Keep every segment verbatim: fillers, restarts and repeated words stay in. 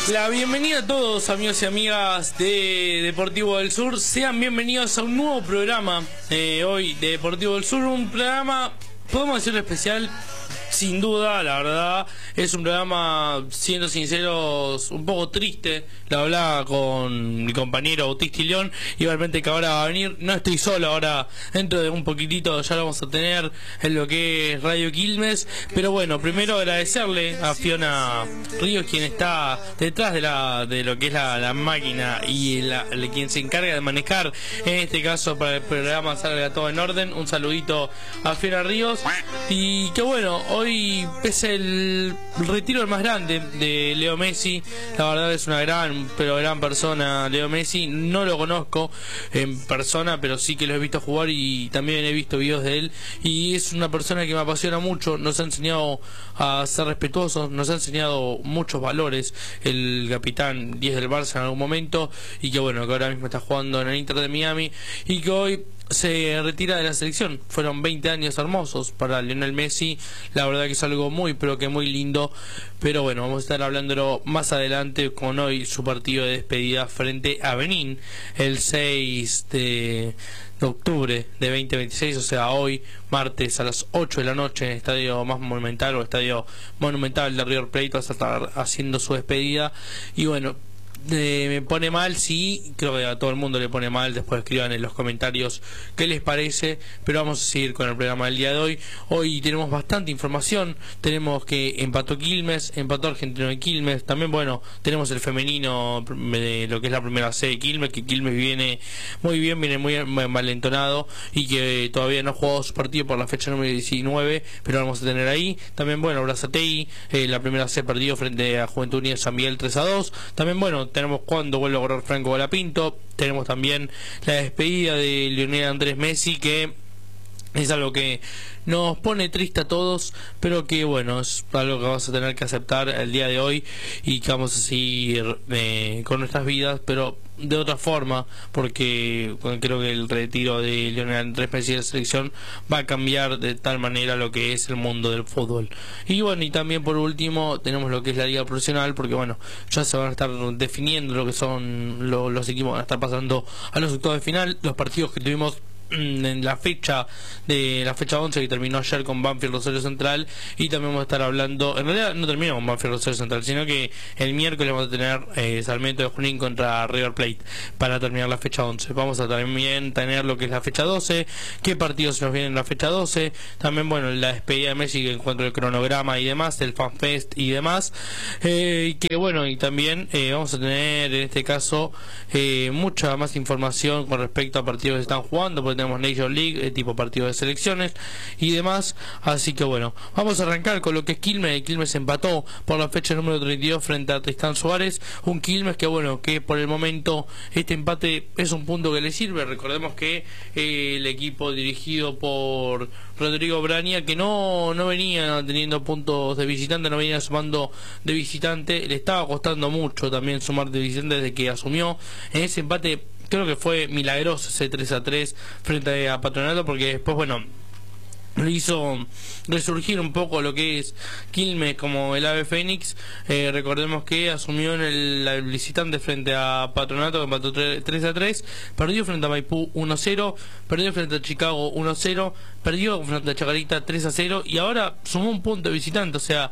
La bienvenida a todos, amigos y amigas de Deportivo del Sur. Sean bienvenidos a un nuevo programa eh, hoy de Deportivo del Sur. Un programa, podemos decirlo, especial. Sin duda, la verdad, es un programa, siendo sinceros, un poco triste. Lo hablaba con mi compañero Bautista León, igualmente que ahora va a venir. No estoy solo, ahora dentro de un poquitito ya lo vamos a tener en lo que es Radio Quilmes. Pero bueno, primero agradecerle a Fiona Ríos, quien está detrás de la de lo que es la, la máquina y la, la, quien se encarga de manejar, en este caso, para el programa salga todo en orden. Un saludito a Fiona Ríos. Y que bueno, hoy es el retiro el más grande de Leo Messi. La verdad es una gran, pero gran persona Leo Messi. No lo conozco en persona, pero sí que lo he visto jugar y también he visto videos de él. Y es una persona que me apasiona mucho. Nos ha enseñado a ser respetuosos, nos ha enseñado muchos valores. El capitán diez del Barça en algún momento, y que bueno, que ahora mismo está jugando en el Inter de Miami y que hoy se retira de la selección. Fueron veinte años hermosos para Lionel Messi. La verdad que es algo muy, pero que muy lindo. Pero bueno, vamos a estar hablándolo más adelante con hoy su partido de despedida frente a Benín el seis de octubre de veinte veintiséis, o sea, hoy martes a las ocho de la noche, en el estadio más monumental o estadio monumental de River Plate. Va a estar haciendo su despedida. Y bueno, Eh, me pone mal, sí, creo que a todo el mundo le pone mal. Después escriban en los comentarios qué les parece, pero vamos a seguir con el programa del día de hoy. Hoy tenemos bastante información. Tenemos que empató Quilmes, empató Argentino de Quilmes. También, bueno, tenemos el femenino de lo que es la primera C de Quilmes, que Quilmes viene muy bien, viene muy malentonado y que todavía no ha jugado su partido por la fecha número diecinueve, pero lo vamos a tener ahí. También, bueno, Brazatei, eh, la primera C perdió frente a Juventud Unida de San Miguel tres a dos. También, bueno, tenemos cuando vuelve a correr Franco Colapinto. Tenemos también la despedida de Lionel Andrés Messi, que es algo que nos pone triste a todos, pero que bueno, es algo que vamos a tener que aceptar el día de hoy y que vamos a seguir eh, con nuestras vidas, pero de otra forma, porque creo que el retiro de Lionel Andrés Messi de la selección va a cambiar de tal manera lo que es el mundo del fútbol. Y bueno, y también por último tenemos lo que es la liga profesional, porque bueno, ya se van a estar definiendo lo que son lo, los equipos, van a estar pasando a los octavos de final. Los partidos que tuvimos en la fecha de la fecha once, que terminó ayer con Banfield Rosario Central, y también vamos a estar hablando, en realidad no terminó con Banfield Rosario Central, sino que el miércoles vamos a tener eh, Sarmiento de Junín contra River Plate para terminar la fecha once. Vamos a también tener lo que es la fecha doce, qué partidos se nos vienen en la fecha doce, también bueno, la despedida de Messi, que encuentro el cronograma y demás, el FanFest y demás, eh, y que bueno, y también eh, vamos a tener en este caso eh, mucha más información con respecto a partidos que están jugando, porque tenemos Nation League, eh, tipo partido de selecciones y demás. Así que bueno, vamos a arrancar con lo que es Quilmes. Quilmes empató por la fecha número treinta y dos frente a Tristán Suárez. Un Quilmes que bueno, que por el momento este empate es un punto que le sirve. Recordemos que eh, el equipo dirigido por Rodrigo Braña, que no, no venía teniendo puntos de visitante, no venía sumando de visitante, le estaba costando mucho también sumar de visitante desde que asumió. En ese empate creo que fue milagroso ese tres a tres frente a Patronato, porque después, bueno, le hizo resurgir un poco lo que es Quilmes como el ave fénix. Eh, recordemos que asumió en el, el visitante frente a Patronato, que empató tres a tres, perdió frente a Maipú uno a cero, perdió frente a Chicago uno a cero, perdió frente a Chacarita tres a cero, y ahora sumó un punto de visitante. O sea,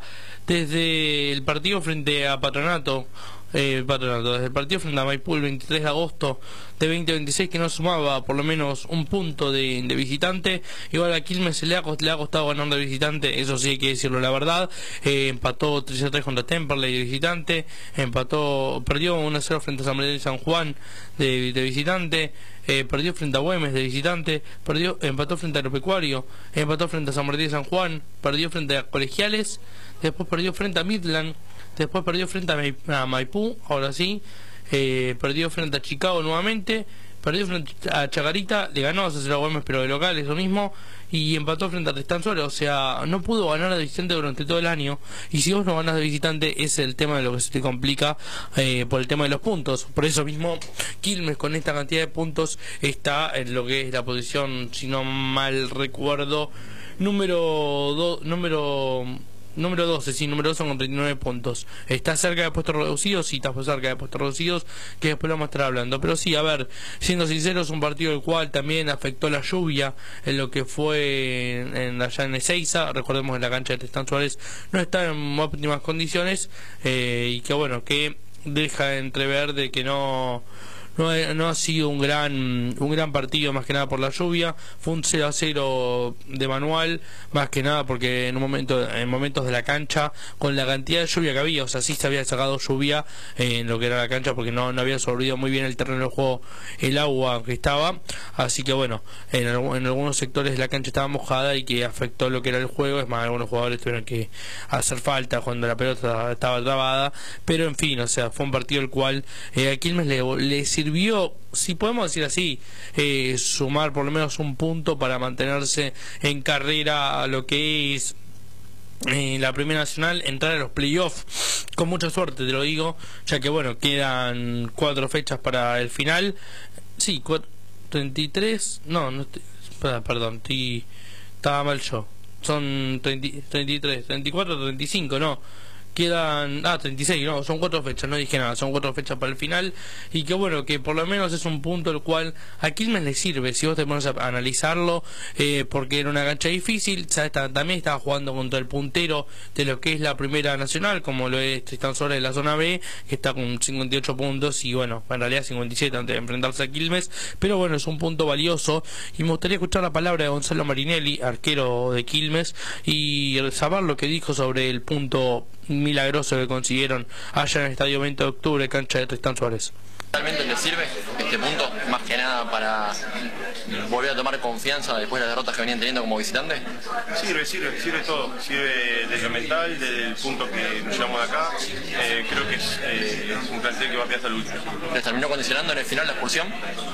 desde el partido frente a Patronato, Eh, Patronato, desde el partido frente a Maipú el veintitrés de agosto de veinte veintiséis, que no sumaba por lo menos un punto de, de visitante. Igual a Quilmes se le ha, le ha costado ganar de visitante, eso sí hay que decirlo la verdad. eh, empató tres a tres contra Temperley de visitante, empató, perdió uno a cero frente a San Martín de San Juan de, de visitante, eh, perdió frente a Güemes de visitante, perdió, empató frente a Agropecuario, empató frente a San Martín de San Juan, perdió frente a Colegiales, después perdió frente a Midland, después perdió frente a Maipú, ahora sí, eh, perdió frente a Chicago nuevamente, perdió frente a Chacarita, le ganó a César Gómez pero de local, es lo mismo, y empató frente a Tristán Suárez. O sea, no pudo ganar de visitante durante todo el año, y si vos no ganás de visitante es el tema de lo que se te complica, eh, por el tema de los puntos. Por eso mismo Quilmes, con esta cantidad de puntos, está en lo que es la posición, si no mal recuerdo, número dos, número número doce, sí, número doce con treinta y nueve puntos. Está cerca de puestos reducidos, sí, está cerca de puestos reducidos, que después lo vamos a estar hablando. Pero sí, a ver, siendo sinceros, un partido el cual también afectó la lluvia en lo que fue en, en allá en Ezeiza. Recordemos que la cancha de Tristán Suárez no está en óptimas condiciones, eh, y que bueno, que deja entrever de que no... No ha, no ha sido un gran un gran partido, más que nada por la lluvia. Fue un cero a cero de manual, más que nada porque en un momento en momentos de la cancha, con la cantidad de lluvia que había, o sea, sí se había sacado lluvia en lo que era la cancha, porque no, no había absorbido muy bien el terreno del juego el agua que estaba. Así que bueno, en, en algunos sectores de la cancha estaba mojada y que afectó lo que era el juego. Es más, algunos jugadores tuvieron que hacer falta cuando la pelota estaba trabada. Pero en fin, o sea, fue un partido el cual eh, a Quilmes le, le sirvió Vio, si podemos decir así, eh, sumar por lo menos un punto para mantenerse en carrera a lo que es eh, la Primera Nacional, entrar a los playoffs con mucha suerte, te lo digo, ya que bueno, quedan cuatro fechas para el final. Sí, treinta y tres, no, no estoy, perdón, estoy, estaba mal yo, son treinta, treinta y tres, treinta y cuatro, treinta y cinco, no. Quedan, ah, treinta y seis, no, son cuatro fechas, no dije nada, son cuatro fechas para el final. Y que bueno, que por lo menos es un punto el cual a Quilmes le sirve, si vos te pones a analizarlo, eh, porque era una cancha difícil. Ya está, también estaba jugando contra el puntero de lo que es la Primera Nacional, como lo es Tristán Suárez de la zona B, que está con cincuenta y ocho puntos, y bueno, en realidad cincuenta y siete antes de enfrentarse a Quilmes. Pero bueno, es un punto valioso, y me gustaría escuchar la palabra de Gonzalo Marinelli, arquero de Quilmes, y saber lo que dijo sobre el punto milagroso que consiguieron allá en el estadio veinte de octubre, cancha de Tristán Suárez. ¿Realmente le sirve este punto, más que nada para volver a tomar confianza después de las derrotas que venían teniendo como visitante? Sirve, sirve, sirve todo, sirve desde lo mental, desde el punto que nos llevamos de acá. Eh, creo que es eh, un plantel que va a pelear hasta el último. ¿Les terminó condicionando en el final la expulsión?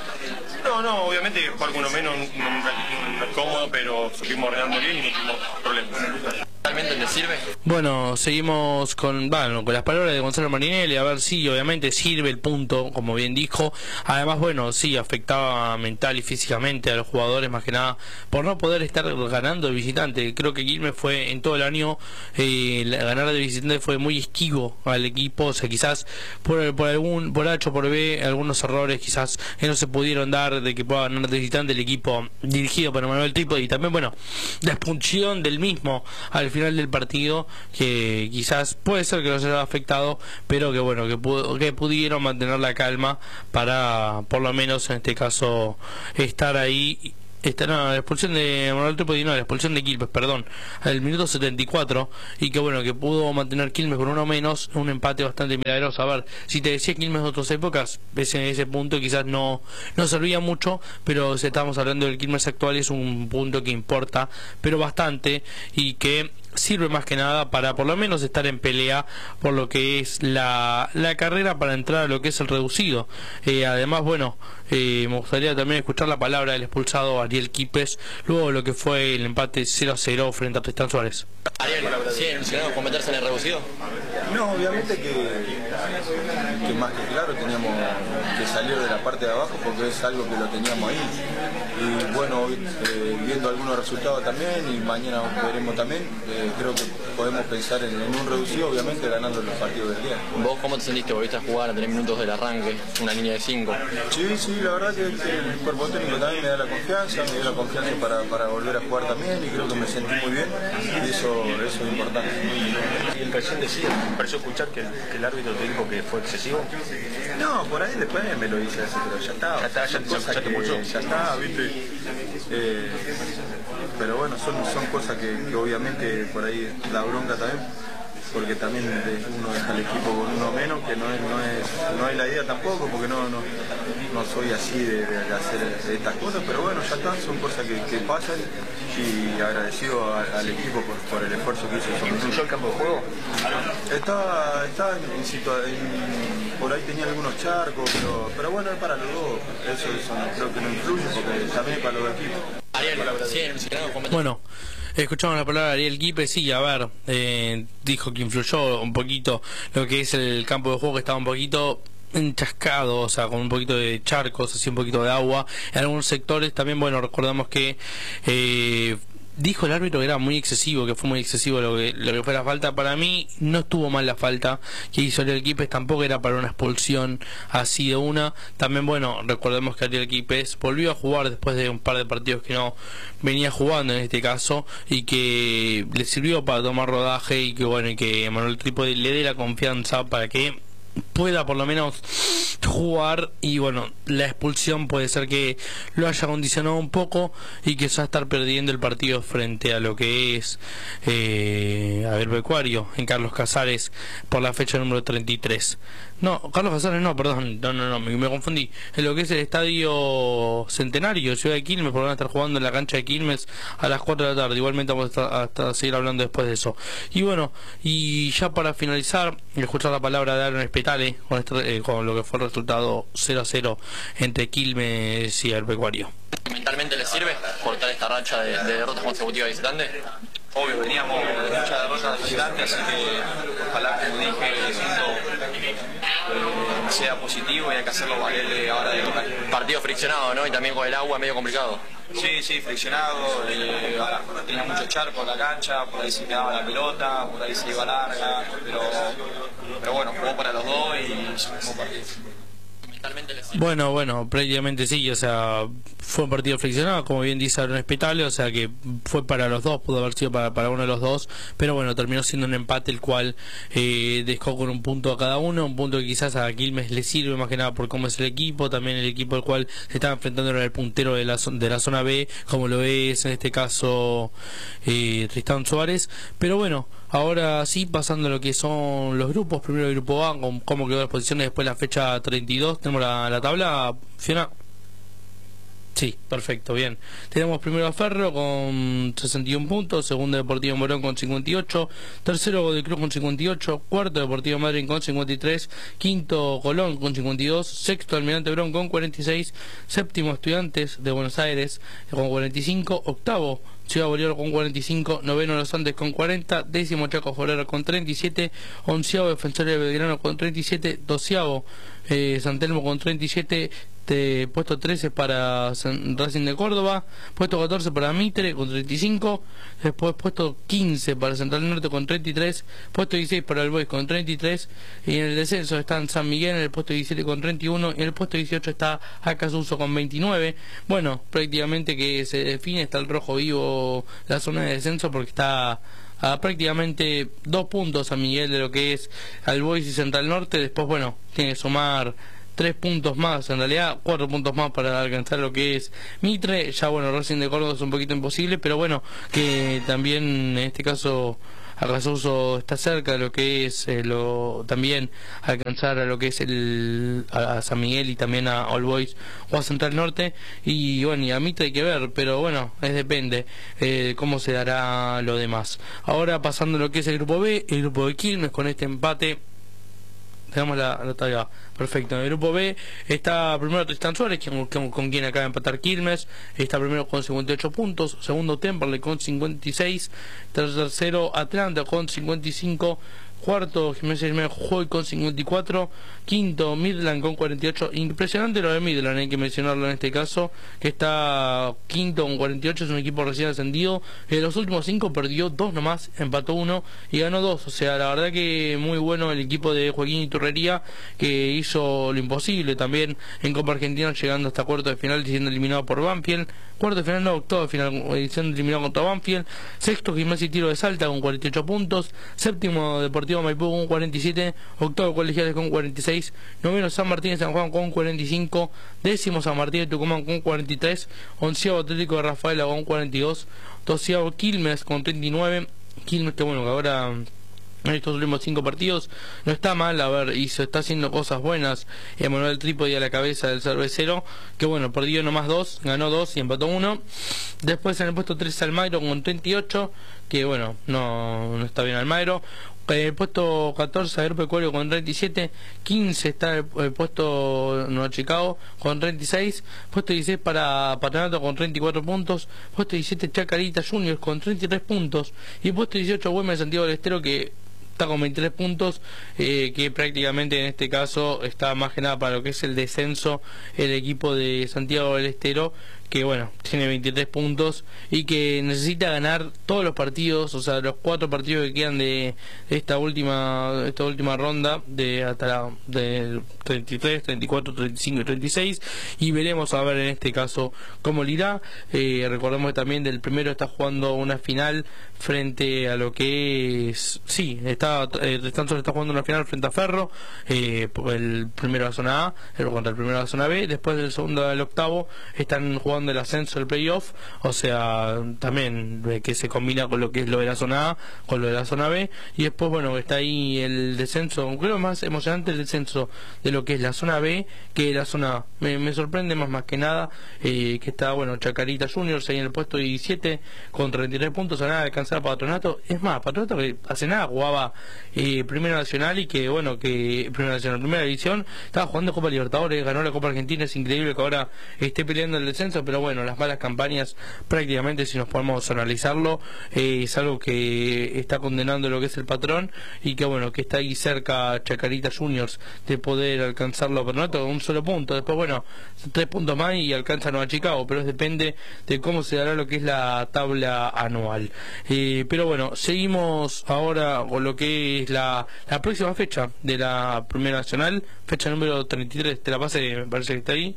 No, no, obviamente jugar con uno menos no, no, no es cómodo, pero supimos ordenarnos bien y no tuvimos problemas. ¿Realmente le sirve? Bueno, seguimos con, bueno, con las palabras de Gonzalo Marinelli. A ver, sí, obviamente sirve el punto, como bien dijo. Además, bueno, sí, afectaba mental y físicamente a los jugadores, más que nada por no poder estar ganando de visitante. Creo que Quilmes fue en todo el año, eh, ganar de visitante fue muy esquivo al equipo. O sea, quizás por, por algún, por H o por B, algunos errores quizás que no se pudieron dar de que pueda ganar de visitante el equipo dirigido por Manuel Trípode. Y también, bueno, la expulsión del mismo al final del partido, que quizás puede ser que los haya afectado, pero que bueno, que, pudo, que pudieron mantener la calma para por lo menos en este caso estar ahí. Esta, no, la expulsión de Manuel Trípode, no, la expulsión de Quilmes, perdón, al minuto setenta y cuatro, y que bueno, que pudo mantener Quilmes con uno menos, un empate bastante milagroso. A ver, si te decía Quilmes de otras épocas, ese, ese punto quizás no, no servía mucho, pero si estamos hablando del Quilmes actual, es un punto que importa, pero bastante, y que sirve más que nada para por lo menos estar en pelea por lo que es la, la carrera para entrar a lo que es el reducido. Eh, además, bueno, eh, me gustaría también escuchar la palabra del expulsado Ariel Quipes, luego de lo que fue el empate cero a cero frente a Tristán Suárez. Ariel, ¿sí ilusionado con meterse en el reducido? No, obviamente que, que más que claro teníamos que salir de la parte de abajo, porque es algo que lo teníamos ahí. Y bueno, eh, viendo algunos resultados también, y mañana veremos también, eh, creo que podemos pensar en, en un reducido, obviamente ganando los partidos del día. ¿Vos cómo te sentiste? ¿Volviste a jugar a tener minutos del arranque, una línea de cinco? Sí, sí, la verdad que, que el cuerpo técnico también me da la confianza, me dio la confianza para, para volver a jugar también, y creo que me sentí muy bien, y eso, eso es importante. Y el recién decía, me pareció escuchar que el, que el árbitro te dijo que fue excesivo. No, por ahí después me lo hice así, pero ya está. Ya está, ya, ya, ya te puso. Ya está, viste. Eh, pero bueno, son, son cosas que, que obviamente por ahí la bronca también, porque también uno deja al equipo con uno menos, que no es, no es, no es la idea tampoco, porque no, no, no soy así de, de hacer estas cosas, pero bueno, ya está, son cosas que, que pasan, y agradecido a, al equipo por, por el esfuerzo que hizo. ¿Influyó el campo de juego? Estaba, estaba en, en, en, por ahí tenía algunos charcos, pero, pero bueno, es para los dos, eso, eso no, creo que no influye, porque también es para los equipos. Ariel, ¿sí ilusionado con meterse? Bueno, escuchamos la palabra de Ariel Quipes. Sí, a ver, eh, dijo que influyó un poquito lo que es el campo de juego, que estaba un poquito enchascado, o sea, con un poquito de charcos, así un poquito de agua en algunos sectores. También, bueno, recordamos que eh, dijo el árbitro que era muy excesivo, que fue muy excesivo lo que, lo que fue la falta. Para mí no estuvo mal la falta que hizo Ariel Quipes, tampoco era para una expulsión así de una. También, bueno, recordemos que Ariel Quipes volvió a jugar después de un par de partidos que no venía jugando en este caso, y que le sirvió para tomar rodaje, y que bueno, y que Manuel Trípode le dé la confianza para que pueda por lo menos jugar. Y bueno, la expulsión puede ser que lo haya condicionado un poco y que se va a estar perdiendo el partido frente a lo que es eh, Agropecuario en Carlos Casares por la fecha número treinta y tres. No, Carlos Casares no, perdón, no, no, no, me, me confundí. En lo que es el Estadio Centenario, Ciudad de Quilmes, porque van a estar jugando en la cancha de Quilmes a las cuatro de la tarde. Igualmente vamos a, estar, a, estar, a seguir hablando después de eso. Y bueno, y ya para finalizar, escuchar la palabra de Aaron Espetale con, este, eh, con lo que fue el resultado cero a cero entre Quilmes y Agropecuario. ¿Mentalmente les sirve cortar esta racha de, de derrotas consecutivas visitantes? Obvio, veníamos de muchas derrotas de visitante, así que ojalá, como dije, eh, sea positivo y hay que hacerlo valer ahora de local. Partido friccionado, ¿no? Y también con el agua medio complicado. Sí, sí, friccionado, eh, tenía mucho charco en la cancha, por ahí se quedaba la pelota, por ahí se iba larga, pero, pero bueno, jugó para los dos y se jugó partido. Bueno, bueno, prácticamente sí, o sea, fue un partido friccionado, como bien dice Aaron Espetale, o sea que fue para los dos, pudo haber sido para, para uno de los dos, pero bueno, terminó siendo un empate el cual eh, dejó con un punto a cada uno, un punto que quizás a Quilmes le sirve más que nada por cómo es el equipo, también el equipo al cual se estaba enfrentando era el puntero de la, de la zona B, como lo es en este caso eh, Tristán Suárez, pero bueno, ahora sí, pasando a lo que son los grupos, primero el grupo A, con cómo quedó las posiciones después de la fecha treinta y dos, tenemos la, la tabla, Fiona. Sí, perfecto, bien. Tenemos primero a Ferro con sesenta y uno puntos, segundo Deportivo Morón con cincuenta y ocho, tercero Godoy Cruz con cincuenta y ocho, cuarto Deportivo Madryn con cincuenta y tres, quinto Colón con cincuenta y dos, sexto Almirante Brown con cuarenta y seis, séptimo Estudiantes de Buenos Aires con cuarenta y cinco, octavo Ciudad Bolívar con cuarenta y cinco, noveno Los Andes con cuarenta, décimo Chaco Forero con treinta y siete, onceavo Defensor de Belgrano con treinta y siete, doceavo eh, San Telmo con treinta y siete, de puesto trece para Racing de Córdoba, puesto catorce para Mitre con treinta y cinco, después puesto quince para Central Norte con treinta y tres, puesto dieciséis para el Boys con treinta y tres, y en el descenso están San Miguel en el puesto diecisiete con treinta y uno, y en el puesto dieciocho está Acasuso con veintinueve. Bueno, prácticamente que se define, está el rojo vivo la zona de descenso porque está a prácticamente dos puntos San Miguel de lo que es al Boys y Central Norte. Después, bueno, tiene que sumar tres puntos más, en realidad cuatro puntos más para alcanzar lo que es Mitre. Ya bueno, Racing de Córdoba es un poquito imposible, pero bueno, que también en este caso Acasuso está cerca de lo que es eh, lo también alcanzar a lo que es el a, a San Miguel y también a All Boys o a Central Norte. Y bueno, y a Mitre hay que ver, pero bueno, es depende eh, cómo se dará lo demás. Ahora pasando a lo que es el grupo B, el grupo de Quilmes con este empate. Tenemos la, la tabla, perfecto. En el grupo B está primero Tristán Suárez, con, con, con quien acaba de empatar Quilmes. Está primero con cincuenta y ocho puntos. Segundo Temperley con cincuenta y seis. Tercero Atlanta con cincuenta y cinco. Cuarto Gimnasia de Jujuy con cincuenta y cuatro. Quinto Midland con cuarenta y ocho. Impresionante lo de Midland, hay que mencionarlo en este caso, que está quinto con cuarenta y ocho. Es un equipo recién ascendido. En los últimos cinco perdió dos nomás, empató uno y ganó dos. O sea, la verdad que muy bueno el equipo de Joaquín Iturrería, que hizo lo imposible también en Copa Argentina, llegando hasta cuarto de final y siendo eliminado por Banfield. Cuarto de final, no, octavo de final, siendo eliminado contra Banfield. Sexto Gimnasia y Tiro de Salta con cuarenta y ocho puntos. Séptimo Deportivo Maipú con cuarenta y siete, octavo Colegiales con cuarenta y seis, noveno San Martín de San Juan con cuarenta y cinco, décimo San Martín de Tucumán con cuarenta y tres, onceavo Atlético de Rafaela con cuarenta y dos, doceavo Quilmes con treinta y nueve, Quilmes que bueno, que ahora en estos últimos cinco partidos no está mal, a ver, y se está haciendo cosas buenas. Emanuel Trípode a la cabeza del cervecero, que bueno, perdió nomás dos, ganó dos y empató uno. Después en el puesto tres Almagro con treinta y ocho, que bueno, no, no está bien Almagro. En el puesto catorce Agropecuario con treinta y siete, quince está el, el puesto Nueva Chicago con treinta y seis, puesto dieciséis para Patronato con treinta y cuatro puntos, puesto diecisiete Chacarita Juniors con treinta y tres puntos y puesto dieciocho Güemes de Santiago del Estero, que está con veintitrés puntos, eh, que prácticamente en este caso está más que nada para lo que es el descenso el equipo de Santiago del Estero, que bueno, tiene veintitrés puntos y que necesita ganar todos los partidos, o sea, los cuatro partidos que quedan de esta última de esta última ronda de hasta la del treinta y tres, treinta y cuatro, treinta y cinco y treinta y seis, y veremos a ver en este caso cómo le irá. Eh, recordemos que también del primero está jugando una final frente a lo que es, sí, está eh, Stanford está jugando una final frente a Ferro, eh, el primero de la zona A, el contra el primero de la zona B, después del segundo del octavo están jugando el ascenso del playoff, o sea, también eh, que se combina con lo que es lo de la zona A, con lo de la zona B, y después bueno, está ahí el descenso, creo más emocionante el descenso de lo que es la zona B que la zona A. Me, me sorprende más más que nada eh, que está, bueno, Chacarita Juniors ahí en el puesto diecisiete con treinta y tres puntos, a nada de alcanzar a Patronato. Es más, Patronato que hace nada jugaba eh, Primera Nacional y que bueno, que Primera Nacional, Primera División, estaba jugando Copa Libertadores, ganó la Copa Argentina. Es increíble que ahora esté peleando el descenso, pero bueno, las malas campañas prácticamente, si nos podemos analizarlo, eh, es algo que está condenando lo que es el patrón, y que bueno, que está ahí cerca Chacarita Juniors de poder alcanzarlo a Patronato con un solo punto. Después bueno, tres puntos más y alcanzan a Chicago, pero depende de cómo se dará lo que es la tabla anual. Eh, pero bueno, seguimos ahora con lo que es la, la próxima fecha de la Primera Nacional, fecha número treinta y tres. Te la pasé, me parece que está ahí.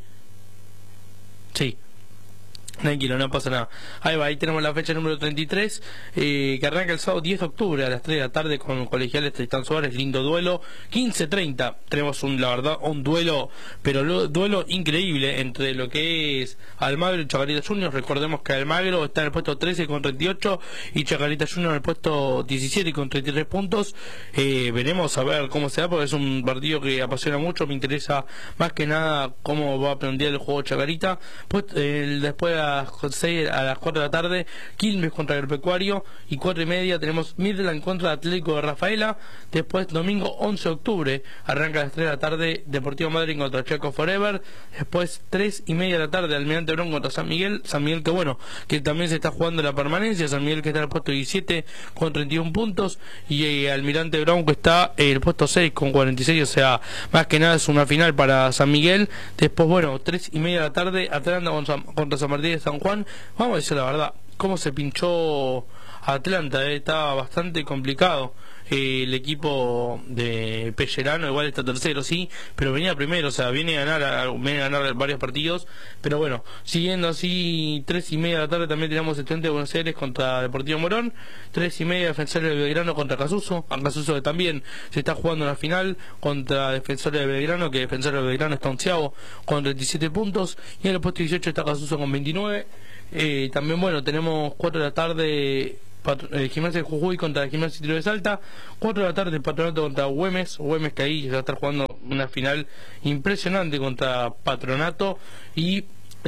Sí. Tranquilo, no pasa nada. Ahí va, ahí tenemos la fecha número treinta y tres, eh, que arranca el sábado diez de octubre a las tres de la tarde con Colegiales Tristán Suárez, lindo duelo. Quince treinta, tenemos un, la verdad, un duelo, pero lo, duelo increíble entre lo que es Almagro y Chacarita Juniors. Recordemos que Almagro está en el puesto trece con treinta y ocho y Chacarita Juniors en el puesto diecisiete con treinta y tres puntos. Eh, veremos a ver cómo se da, porque es un partido que apasiona mucho. Me interesa más que nada cómo va a aprender el juego Chacarita. Pues eh, después a las seis, a las cuatro de la tarde, Quilmes contra el Pecuario, y cuatro y media tenemos Midland contra Atlético de Rafaela. Después domingo once de octubre arranca a las tres de la tarde Deportivo Madryn contra Chaco Forever. Después tres y media de la tarde Almirante Brown contra San Miguel. San Miguel que bueno, que también se está jugando la permanencia. San Miguel que está en el puesto diecisiete con treinta y uno puntos, y eh, Almirante Brown que está en el puesto seis con cuarenta y seis, o sea, más que nada es una final para San Miguel. Después bueno, tres y media de la tarde Atlanta contra San Martín de San Juan. Vamos a decir la verdad, cómo se pinchó Atlanta, eh, estaba bastante complicado. Eh, el equipo de Pellerano igual está tercero, sí, pero venía primero, o sea, viene a ganar, viene a ganar varios partidos. Pero bueno, siguiendo así, tres y media de la tarde también tenemos Estudiantes de Buenos Aires contra Deportivo Morón, tres y media Defensores de Belgrano contra Casuso, a Casuso que también se está jugando en la final contra Defensores de Belgrano, que Defensores de Belgrano está onceavo con treinta y siete puntos, y en el puesto dieciocho está Casuso con veintinueve. Eh, también bueno, tenemos cuatro de la tarde el Gimnasia de Jujuy contra el Gimnasia Tiro de Salta, cuatro de la tarde Patronato contra Güemes, Güemes que ahí ya va a estar jugando una final impresionante contra Patronato, y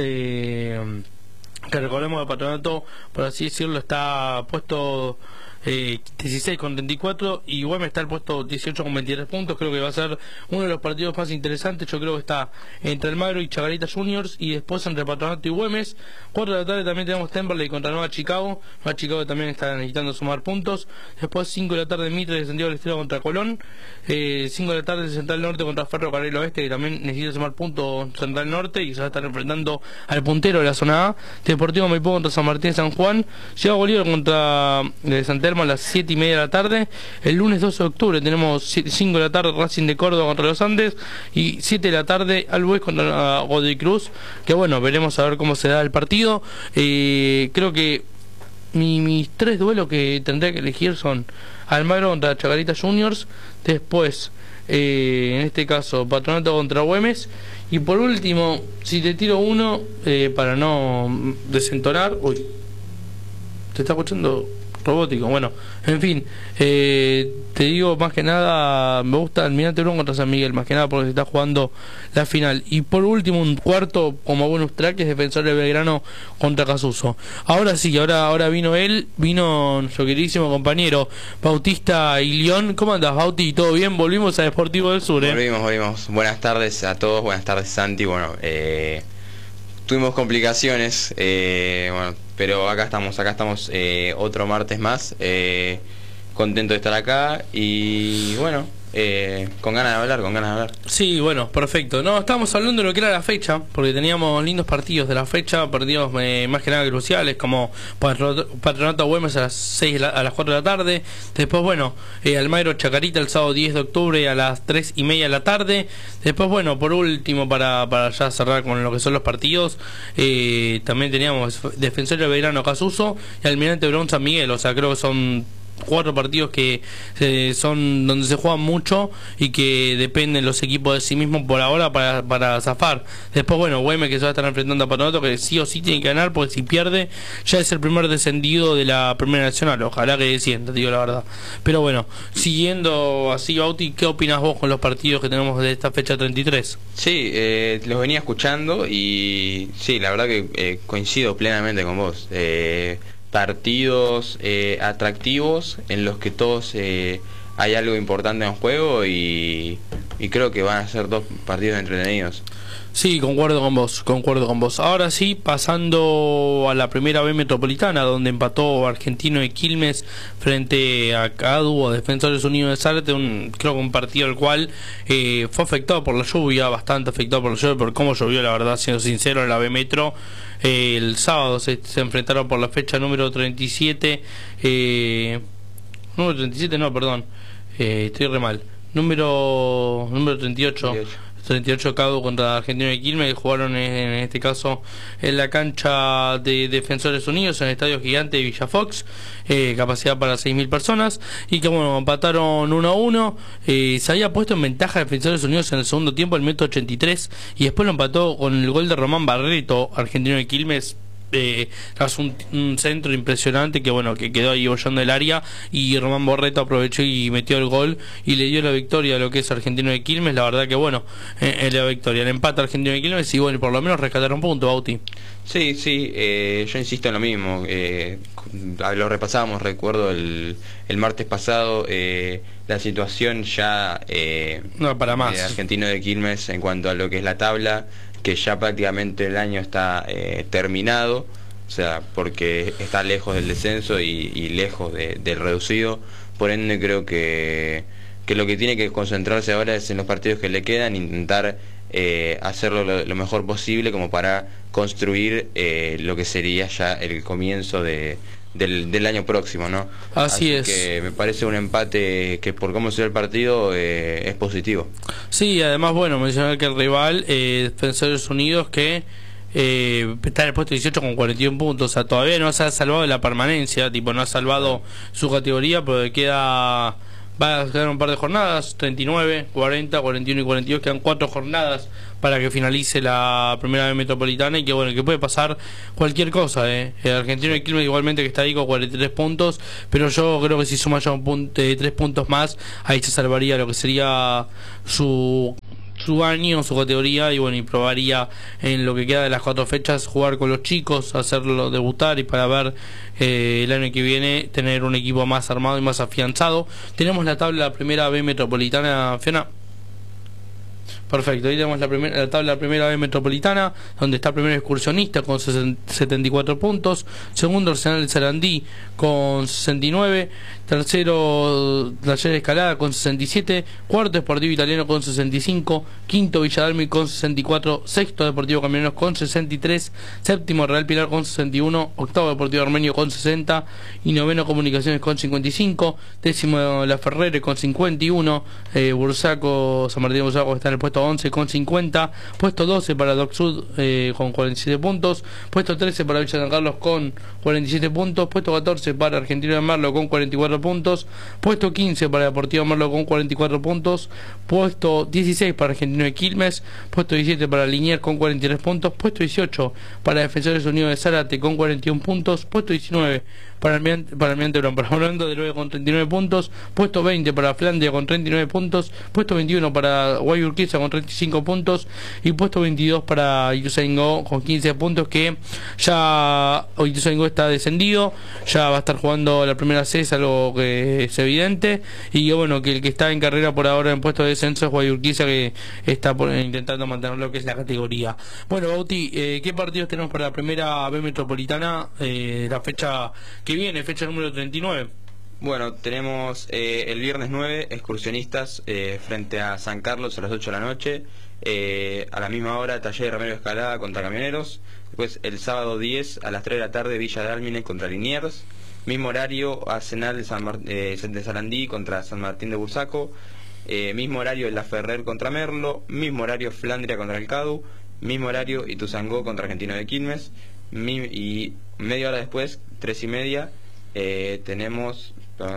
eh, que recordemos que Patronato, por así decirlo, está puesto eh, dieciséis con treinta y cuatro, y Güemes está al puesto dieciocho con veintitrés puntos. Creo que va a ser uno de los partidos más interesantes. Yo creo que está entre Almagro y Chacarita Juniors, y después entre Patronato y Güemes. Cuatro de la tarde también tenemos Temperley contra Nueva Chicago, Nueva Chicago también está necesitando sumar puntos. Después cinco de la tarde Mitre de Santiago del Estero contra Colón, eh, cinco de la tarde Central Norte contra Ferro Carril Oeste, que también necesita sumar puntos Central Norte, y se va a estar enfrentando al puntero de la zona A. Deportivo Maipú contra San Martín de San Juan, Ciudad Bolívar contra eh, San Telmo a las siete y media de la tarde. El lunes doce de octubre tenemos cinco de la tarde Racing de Córdoba contra los Andes, y siete de la tarde Albués contra uh, Godoy Cruz, que bueno, veremos a ver cómo se da el partido. Eh, creo que mi, mis tres duelos que tendré que elegir son Almagro contra Chacarita Juniors, después eh, en este caso Patronato contra Güemes, y por último, si te tiro uno eh, para no desentonar, uy, te está escuchando robótico, bueno, en fin, eh, te digo más que nada, me gusta Almirante Brown contra San Miguel, más que nada porque se está jugando la final. Y por último, un cuarto como bonus track es Defensor de Belgrano contra Casuso. Ahora sí, ahora ahora vino él, vino nuestro queridísimo compañero Bautista Ilión. ¿Cómo andas, Bauti? ¿Todo bien? Volvimos a Deportivo del Sur, ¿eh? Volvimos, volvimos. Buenas tardes a todos, buenas tardes, Santi. Bueno, eh, tuvimos complicaciones, eh, bueno, pero acá estamos, acá estamos eh, otro martes más, eh, contento de estar acá, y bueno, eh, con ganas de hablar, con ganas de hablar. Sí, bueno, perfecto. No, estábamos hablando de lo que era la fecha, porque teníamos lindos partidos de la fecha, partidos eh, más que nada cruciales, como Patronato, Patronato Güemes a las seis de la, a las cuatro de la tarde. Después, bueno, eh, Almagro Chacarita el sábado diez de octubre a las tres y media de la tarde. Después, bueno, por último, para, para ya cerrar con lo que son los partidos, eh, también teníamos Defensor de Belgrano Casuso y Almirante Brown San Miguel. O sea, creo que son cuatro partidos que eh, son donde se juegan mucho y que dependen los equipos de sí mismos por ahora para, para zafar. Después, bueno, Güemes, que se va a estar enfrentando a Patronato, que sí o sí tiene que ganar, porque si pierde ya es el primer descendido de la Primera Nacional. Ojalá que descienda, digo la verdad. Pero bueno, siguiendo así, Bauti, ¿qué opinas vos con los partidos que tenemos de esta fecha treinta y tres? Sí, eh, los venía escuchando y sí, la verdad que eh, coincido plenamente con vos. Eh, partidos eh, atractivos en los que todos eh, hay algo importante en juego y, y creo que van a ser dos partidos entretenidos. Sí, concuerdo con vos, concuerdo con vos. Ahora sí, pasando a la primera B metropolitana, donde empató Argentino de Quilmes frente a Cadu o Defensores Unidos de Zárate, un, creo que un partido el cual eh, fue afectado por la lluvia, bastante afectado por la lluvia, por cómo llovió, la verdad, siendo sincero, en la B Metro. Eh, el sábado se, se enfrentaron por la fecha número treinta y siete, eh, número treinta y siete, no, perdón, eh, estoy re mal, número, número treinta y ocho. treinta y ocho Cabo contra Argentino de Quilmes, que jugaron en, en este caso en la cancha de Defensores Unidos, en el Estadio Gigante de Villafox, eh, capacidad para seis mil personas, y que bueno, empataron uno a uno. Eh, se había puesto en ventaja Defensores Unidos en el segundo tiempo, el minuto ochenta y tres, y después lo empató con el gol de Román Barreto, Argentino de Quilmes. Eh, tras un, un centro impresionante que bueno que quedó ahí bollando el área, y Román Barreto aprovechó y metió el gol y le dio la victoria a lo que es Argentino de Quilmes. La verdad que bueno, eh, eh, la victoria, el empate Argentino de Quilmes, y bueno, por lo menos rescataron puntos, Bauti. Sí, sí, eh, yo insisto en lo mismo, eh, lo repasábamos, recuerdo el, el martes pasado, eh, la situación ya eh, no para más de Argentino de Quilmes en cuanto a lo que es la tabla, que ya prácticamente el año está eh, terminado, o sea, porque está lejos del descenso y, y lejos de, del reducido. Por ende creo que, que lo que tiene que concentrarse ahora es en los partidos que le quedan, intentar eh, hacerlo lo, lo mejor posible como para construir eh, lo que sería ya el comienzo de Del, del año próximo, ¿no? Así, Así es. Que me parece un empate que por cómo se ve el partido eh, es positivo. Sí, además, bueno, mencionar que el rival, eh, Defensores Unidos, que eh, está en el puesto dieciocho con cuarenta y uno puntos, o sea, todavía no se ha salvado de la permanencia, tipo, no ha salvado su categoría, porque queda, va a quedar un par de jornadas, treinta y nueve, cuarenta, cuarenta y uno y cuarenta y dos, quedan cuatro jornadas para que finalice la primera vez metropolitana, y que bueno, que puede pasar cualquier cosa, eh. El Argentino de Quilmes igualmente, que está ahí con cuarenta y tres puntos, pero yo creo que si suma ya un punto, eh, tres puntos más, ahí se salvaría lo que sería su su año, su categoría, y bueno, y probaría en lo que queda de las cuatro fechas jugar con los chicos, hacerlo debutar, y para ver eh, el año que viene tener un equipo más armado y más afianzado. Tenemos la tabla de la primera B metropolitana, Fiona. Perfecto, ahí tenemos la, primera, la tabla de la primera B metropolitana, donde está primero Excursionista con setenta y cuatro puntos, segundo Arsenal de Sarandí con sesenta y nueve, tercero Taller Escalada con sesenta y siete, cuarto Deportivo Italiano con sesenta y cinco, quinto Villadalmi con sesenta y cuatro, sexto Deportivo Camioneros con sesenta y tres, séptimo Real Pilar con sesenta y uno, octavo Deportivo Armenio con sesenta, y noveno Comunicaciones con cincuenta y cinco, décimo La Ferrere con cincuenta y uno, eh, Bursaco, San Martín de Bursaco está en el puesto once con cincuenta, puesto doce para Doc Sud eh, con cuarenta y siete puntos, puesto trece para Villa San Carlos con cuarenta y siete puntos, puesto catorce para Argentino de Merlo con cuarenta y cuatro puntos, puesto quince para Deportivo Merlo con cuarenta y cuatro puntos, puesto dieciséis para Argentino de Quilmes, puesto diecisiete para Liniers con cuarenta y tres puntos, puesto dieciocho para Defensores Unidos de Zárate con cuarenta y uno puntos, puesto diecinueve para Almirante, para Almirante Brown, para Orlando de nueve con treinta y nueve puntos, puesto veinte para Flandia con treinta y nueve puntos, puesto veintiuno para Guayurquiza con treinta y cinco puntos, y puesto veintidós para Ituzaingó con quince puntos, que ya Ituzaingó está descendido, ya va a estar jugando la primera C, es algo que es evidente, y bueno, que el que está en carrera por ahora en puesto de descenso es Guayurquiza, que está por, intentando mantener lo que es la categoría. Bueno, Bauti, eh, ¿qué partidos tenemos para la primera B metropolitana, eh, la fecha que viene, fecha número treinta y nueve? Bueno, tenemos eh, el viernes nueve, excursionistas eh, frente a San Carlos a las ocho de la noche. Eh, a la misma hora, Taller de Ramiro Escalada contra Camioneros. Después, el sábado diez, a las tres de la tarde, Villa de Álmine contra Liniers. Mismo horario, Arsenal de, San Mar eh, de Sarandí contra San Martín de Bursaco. Eh, mismo horario, La Ferrer contra Merlo. Mismo horario, Flandria contra el Cadu. Mismo horario, Ituzaingó contra Argentino de Quilmes. Mi y media hora después, tres y media, eh, tenemos...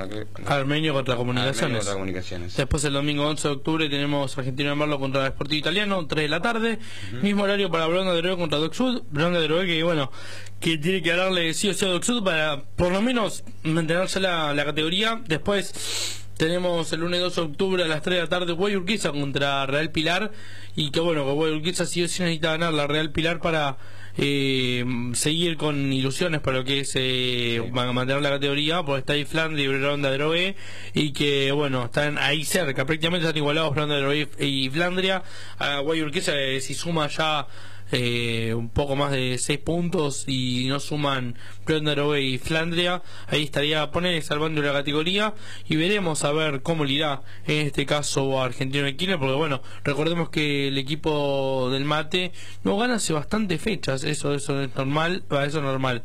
Armenio contra Comunicaciones. Armenio contra Comunicaciones. Después el domingo once de octubre tenemos Argentino de Merlo contra el Sportivo Italiano, tres de la tarde. Uh-huh. Mismo horario para Bronda de Heroe contra Doc Sud. Bronda de Heroe que, bueno, que tiene que darle sí o sí a Doc Sud para por lo menos mantenerse la, la categoría. Después tenemos el lunes dos de octubre a las tres de la tarde Guay Urquiza contra Real Pilar. Y que, bueno, que Guay Urquiza sí o sí necesita ganar la Real Pilar para... Eh, seguir con ilusiones para lo que es eh, sí. mantener la categoría, porque está ahí Flandria y Bronda de Heroe, y que bueno, están ahí cerca, prácticamente están igualados Bronda de Heroe y Flandria. A Guay Urquiza eh, si suma ya eh, un poco más de seis puntos y no suman Bronda de Heroe y Flandria, ahí estaría poner salvando la categoría, y veremos a ver cómo le irá en este caso a Argentino de Quilmes, porque bueno, recordemos que el equipo del Mate no gana hace bastantes fechas. Eso eso es normal, eso es normal.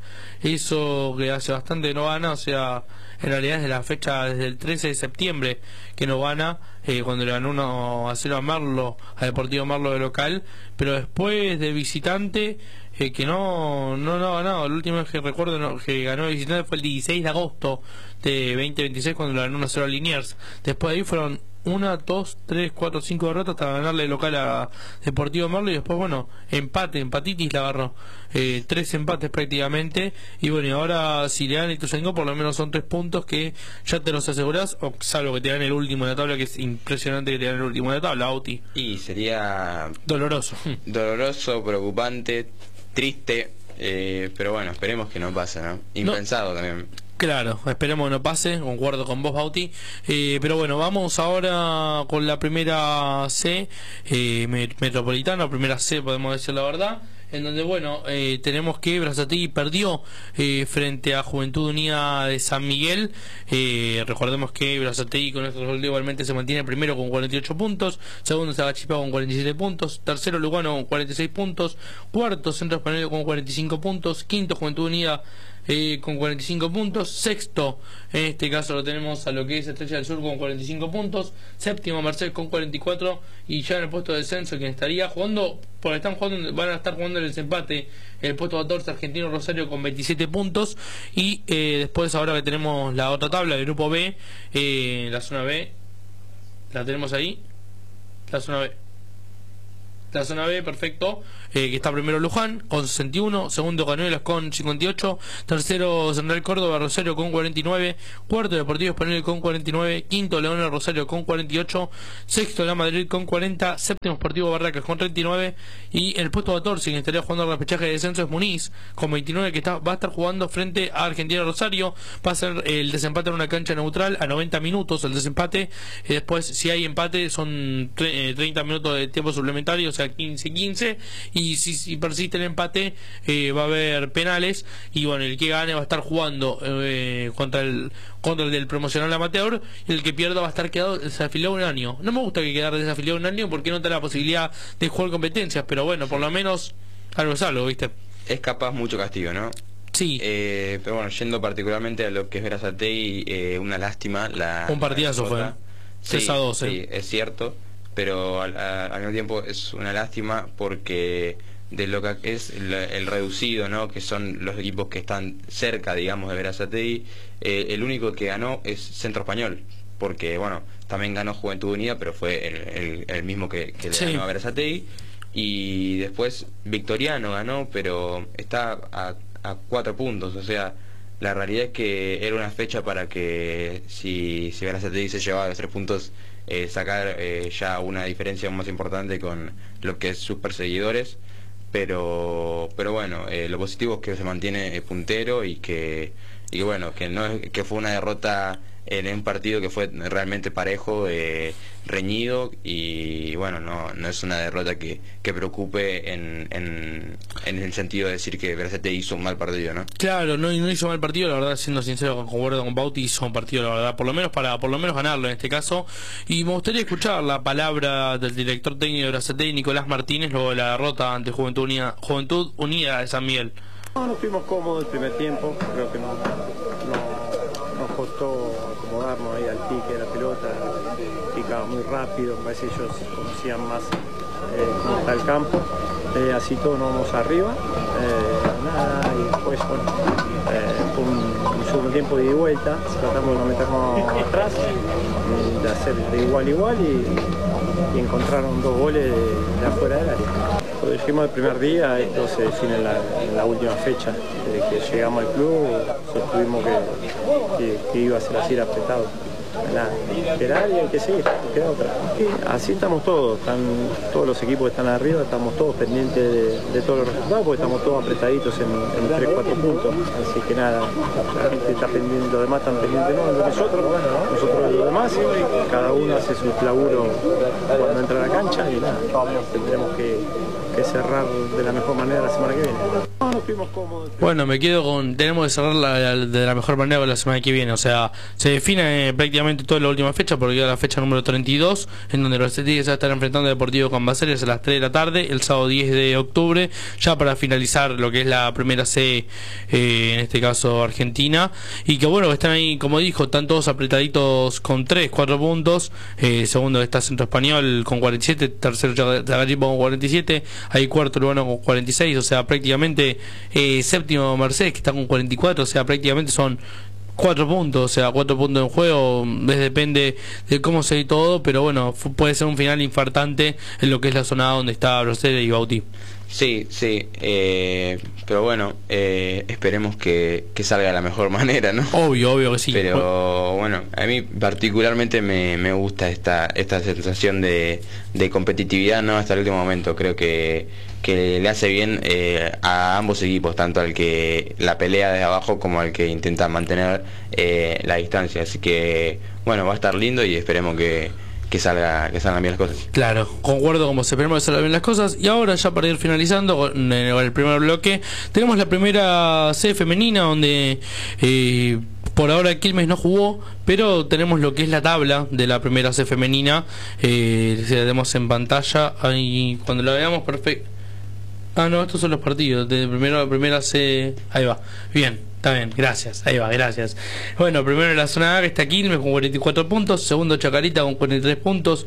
Eso que hace bastante no gana, o sea, en realidad desde la fecha, desde el trece de septiembre que no gana, eh, cuando le ganó uno a cero a Merlo, a Deportivo Merlo de local, pero después de visitante, eh, que no no no ha ganado. La última vez que recuerdo no, que ganó de visitante fue el dieciséis de agosto de veinte veintiséis, cuando le ganó uno a cero a Liniers. Después de ahí fueron una, dos, tres, cuatro, cinco derrotas hasta ganarle local a Deportivo Merlo, y después, bueno, empate, empatitis la agarró, eh, tres empates prácticamente, y bueno, y ahora si le dan Ituzaingó por lo menos son tres puntos que ya te los asegurás, o salvo que te dan el último de la tabla, que es impresionante que te dan el último de la tabla, Auti. Y sería... doloroso. Doloroso, preocupante, triste, eh, pero bueno, esperemos que no pase, ¿no? Impensado no. También. Claro, esperemos que no pase, concuerdo con vos, Bauti. Eh, pero bueno, vamos ahora con la primera C, eh, metropolitana, primera C, podemos decir la verdad, en donde, bueno, eh, tenemos que Brazzategui perdió eh, frente a Juventud Unida de San Miguel. Eh, recordemos que Brazzategui con estos resultados igualmente se mantiene primero con cuarenta y ocho puntos, segundo Sagachipá con cuarenta y siete puntos, tercero Lugano con cuarenta y seis puntos, cuarto Centro Español con cuarenta y cinco puntos, quinto Juventud Unida Eh, con cuarenta y cinco puntos, sexto en este caso lo tenemos a lo que es Estrella del Sur con cuarenta y cinco puntos, séptimo Mercedes con cuarenta y cuatro, y ya en el puesto de descenso quien estaría jugando, porque están jugando, van a estar jugando el desempate, el puesto catorce Argentino Rosario con veintisiete puntos, y eh, después ahora que tenemos la otra tabla, el grupo B, eh, la zona B, la tenemos ahí, la zona B. La zona B, perfecto, eh, que está primero Luján con sesenta y uno, segundo Cañuelas con cincuenta y ocho, tercero Central Córdoba Rosario con cuarenta y nueve, cuarto Deportivo Español con cuarenta y nueve, quinto León Rosario con cuarenta y ocho, sexto La Madrid con cuarenta, séptimo Sportivo Barracas con treinta y nueve, y el puesto catorce que estaría jugando el repechaje de descenso es Muniz con veintinueve, que está, va a estar jugando frente a Argentino Rosario. Va a ser el desempate en una cancha neutral a noventa minutos el desempate, y después si hay empate son treinta minutos de tiempo suplementario, o sea quince quince, y si, si persiste el empate eh, va a haber penales, y bueno, el que gane va a estar jugando eh, contra el contra el del promocional amateur, y el que pierda va a estar quedado desafiliado un año. No me gusta que quedar desafiliado un año porque no te da la posibilidad de jugar competencias, pero bueno, por lo menos algo es algo, ¿viste? Es capaz mucho castigo, ¿no? Sí. Eh, pero bueno, yendo particularmente a lo que es Brazzategui, eh, una lástima la un partidazo la fue sí, a doce. Sí, es cierto, pero al, al mismo tiempo es una lástima porque de lo que es el, el reducido, ¿no?, que son los equipos que están cerca, digamos, de Brazzategui, eh, el único que ganó es Centro Español, porque bueno, también ganó Juventud Unida, pero fue el, el, el mismo que, que le sí. ganó a Brazzategui, y después Victoriano ganó, pero está a, a cuatro puntos, o sea, la realidad es que era una fecha para que si, si Brazzategui se llevaba los tres puntos, eh, sacar eh, ya una diferencia más importante con lo que es sus perseguidores. Pero pero bueno, eh, lo positivo es que se mantiene puntero y que y que bueno, que no es, que fue una derrota en un partido que fue realmente parejo, eh, reñido, y bueno, no, no es una derrota que, que preocupe en, en, en el sentido de decir que Brazate hizo un mal partido, ¿no? Claro, no, no hizo mal partido, la verdad, siendo sincero, concuerdo con Bauti, hizo un partido, la verdad, por lo menos para por lo menos ganarlo en este caso. Y me gustaría escuchar la palabra del director técnico de Brazate, Nicolás Martínez, luego de la derrota ante Juventud Unida, Juventud Unida de San Miguel. No, nos fuimos cómodos el primer tiempo, creo que no, no nos costó acomodarnos ahí al pique de la pelota, picaba muy rápido, me parece que ellos conocían más eh, cómo está el campo, eh, así todos nos vamos arriba, eh, nada, y después bueno, eh, fue un, un segundo tiempo de ida y vuelta, tratamos de no meternos atrás, y de hacer de igual a igual y, y encontraron dos goles de, de afuera del área. Lo dijimos el primer día, esto se define en la, en la última fecha, desde que llegamos al club, sostuvimos que, que, que iba a ser así apretado. Nada, esperar y hay que seguir, no queda otra. Y así estamos todos, están, todos los equipos que están arriba, estamos todos pendientes de, de todos los resultados, porque estamos todos apretaditos en, en tres cuatro puntos. Así que nada, la gente está pendiente, los demás están pendientes ¿no? de nosotros, nosotros de los demás, cada uno hace su laburo cuando entra a la cancha y nada, tendremos que, que cerrar de la mejor manera la semana que viene. No, nos fuimos cómodos. Bueno, me quedo con, tenemos que cerrar la, la, de la mejor manera la semana que viene, o sea, se define eh, prácticamente toda la última fecha, porque queda la fecha número treinta y dos, en donde los Tigres se va a estar enfrentando a Deportivo Cambaceres a las tres de la tarde, el sábado diez de octubre, ya para finalizar lo que es la primera C, eh, en este caso Argentina, y que bueno, están ahí, como dijo, están todos apretaditos con tres, cuatro puntos, eh, segundo está Centro Español con cuarenta y siete, tercero Chagallipo con cuarenta y siete, ahí cuarto Urbano con cuarenta y seis, o sea, prácticamente eh, séptimo Mercedes que está con cuarenta y cuatro, o sea, prácticamente son cuatro puntos, o sea, cuatro puntos en juego, es, depende de cómo se ve todo, pero bueno, puede ser un final infartante en lo que es la zona donde está Brosel y Bauti. Sí, sí, eh, pero bueno, eh, esperemos que, que salga de la mejor manera, ¿no? Obvio, obvio que sí. Pero bueno, a mí particularmente me, me gusta esta esta sensación de, de competitividad, ¿no? Hasta el último momento, creo que, que le hace bien eh, a ambos equipos, tanto al que la pelea desde abajo como al que intenta mantener eh, la distancia. Así que bueno, va a estar lindo y esperemos que que salga que salgan bien las cosas. Claro, concuerdo, como se esperemos que salgan bien las cosas. Y ahora, ya para ir finalizando con el primer bloque, tenemos la primera C femenina, donde eh, por ahora Quilmes no jugó, pero tenemos lo que es la tabla de la primera C femenina. Eh, la tenemos en pantalla ahí, cuando la veamos, perfecto. Ah, no, estos son los partidos de primero, la primera C. Ahí va, bien. Está bien, gracias, ahí va, gracias. Bueno, primero en la zona A que está Quilmes con cuarenta y cuatro puntos, segundo Chacarita con cuarenta y tres puntos,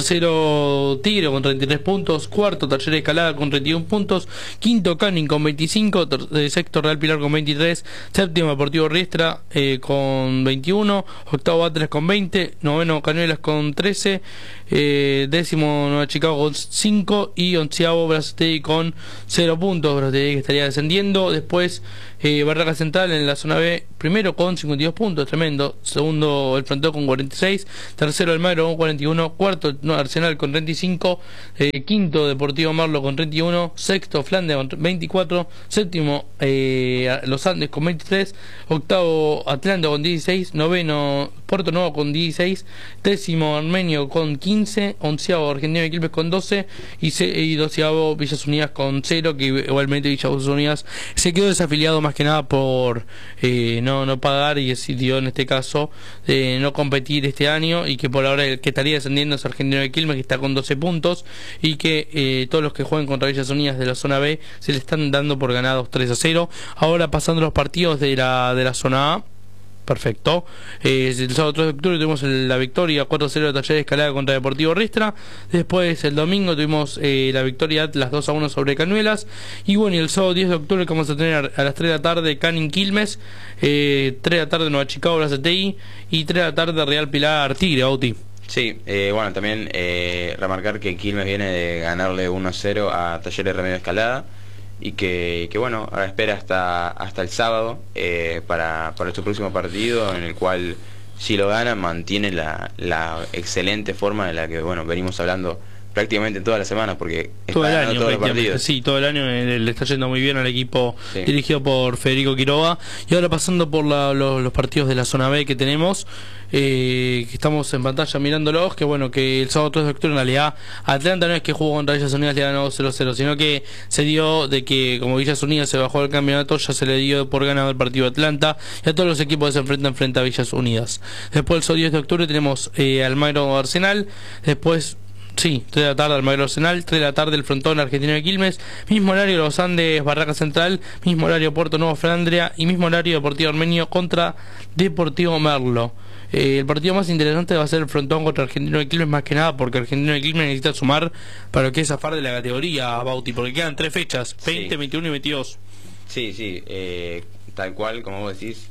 tercero Tigre con treinta y tres puntos, cuarto Talleres Escalada con treinta y uno puntos, quinto Canning con veinticinco, sexto Real Pilar con veintitrés, séptimo Deportivo Riestra eh, con veintiuno, octavo Atlas con veinte, noveno Cañuelas con trece, eh, décimo Nueva Chicago con cinco y onceavo Brazate con cero puntos, Brazate que estaría descendiendo. Después eh, Barraca Central en la zona B, primero con cincuenta y dos puntos, tremendo, segundo el Frontón con cuarenta y seis, tercero Almagro con cuarenta y uno, cuarto no, Arsenal con treinta y cinco, eh, quinto Deportivo Marlo con treinta y uno, sexto Flandes con veinticuatro, séptimo eh, Los Andes con veintitrés, octavo Atlanta con dieciséis, noveno Puerto Nuevo con dieciséis, décimo Armenio con quince, onceavo Argentino de Quilmes con doce y, se, y doceavo Villas Unidas con cero, que igualmente Villas Unidas se quedó desafiliado más que nada por eh, no, no pagar y decidió en este caso eh, no competir este año, y que por ahora el que estaría descendiendo es Argentino de Quilmes, que está con doce puntos, y que eh, todos los que jueguen contra Villas Unidas de la zona B se le están dando por ganados tres a cero. Ahora pasando los partidos de la, de la zona A. Perfecto. Eh, el sábado tres de octubre tuvimos la victoria cuatro a cero de Talleres Escalada contra Deportivo Riestra. Después el domingo tuvimos eh, la victoria Atlas dos a uno sobre Cañuelas. Y bueno, y el sábado diez de octubre que vamos a tener a las tres de la tarde Canning Quilmes, eh, tres de la tarde Nueva Chicago Brazate y tres de la tarde Real Pilar Tigre, Bauti. Sí, eh, bueno, también eh, remarcar que Quilmes viene de ganarle uno a cero a Talleres Remedio Escalada. Y que, que bueno, ahora espera hasta hasta el sábado eh, para, para su próximo partido, en el cual si lo gana mantiene la, la excelente forma de la que bueno venimos hablando prácticamente todas las semanas porque todo está el ganando año, todos los partidos. sí, todo el año eh, le está yendo muy bien al equipo Sí. dirigido por Federico Quiroga. Y ahora pasando por la, los, los partidos de la zona B que tenemos, eh, que estamos en pantalla mirándolos, que bueno, que el sábado tres de octubre en realidad Atlanta no es que jugó contra Villas Unidas y le ganó cero cero, sino que se dio de que como Villas Unidas se bajó del campeonato, ya se le dio por ganado el partido de Atlanta, y a todos los equipos que se enfrentan frente a Villas Unidas. Después el diez de octubre tenemos eh, Almagro Arsenal, después sí, tres de la tarde Almagro Arsenal, tres de la tarde el Frontón Argentino de Quilmes, mismo horario Los Andes Barraca Central, mismo horario Puerto Nuevo Flandria y mismo horario Deportivo Armenio contra Deportivo Merlo. Eh, el partido más interesante va a ser el Frontón contra Argentino de Quilmes, más que nada porque Argentino de Quilmes necesita sumar para lo que es zafar de la categoría, Bauti, porque quedan tres fechas, veinte, Sí. veintiuno y veintidós. Sí, sí, eh, tal cual como vos decís,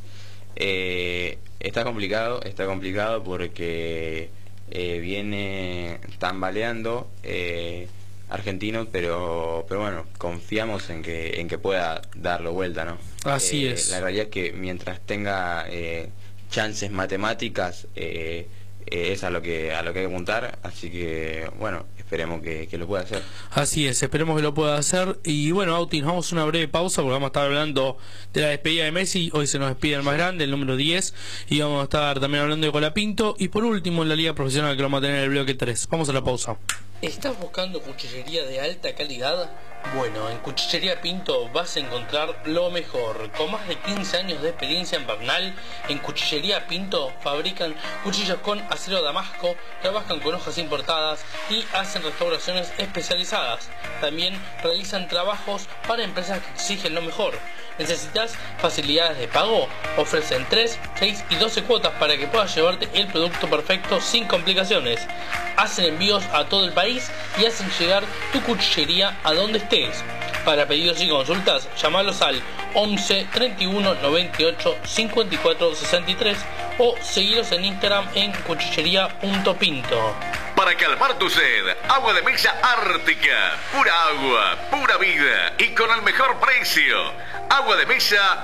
eh, está complicado, está complicado porque eh, viene tambaleando eh, Argentino, pero pero bueno, confiamos en que en que pueda darlo vuelta, ¿no? Así Eh, es. La realidad es que mientras tenga eh, chances matemáticas, eh, eh, es a lo que a lo que hay que apuntar, así que bueno, esperemos que, que lo pueda hacer. Así es, esperemos que lo pueda hacer. Y bueno, Auti, nos vamos a una breve pausa porque vamos a estar hablando de la despedida de Messi. Hoy se nos despide el más grande, el número diez, y vamos a estar también hablando de Colapinto. Y por último, en la liga profesional, que lo vamos a tener en el bloque tres. Vamos a la pausa. ¿Estás buscando cuchillería de alta calidad? Bueno, en Cuchillería Pinto vas a encontrar lo mejor. Con más de quince años de experiencia en Bernal, en Cuchillería Pinto fabrican cuchillos con acero damasco, trabajan con hojas importadas y hacen restauraciones especializadas. También realizan trabajos para empresas que exigen lo mejor. ¿Necesitas facilidades de pago? Ofrecen tres, seis y doce cuotas para que puedas llevarte el producto perfecto sin complicaciones. Hacen envíos a todo el país y hacen llegar tu cuchillería a donde estés. Para pedidos y consultas, llamalos al once, treinta y uno, noventa y ocho, cincuenta y cuatro, sesenta y tres o seguilos en Instagram en cuchillería punto pinto. Para calmar tu sed, agua de mesa Ártica, pura agua, pura vida y con el mejor precio. Agua de mesa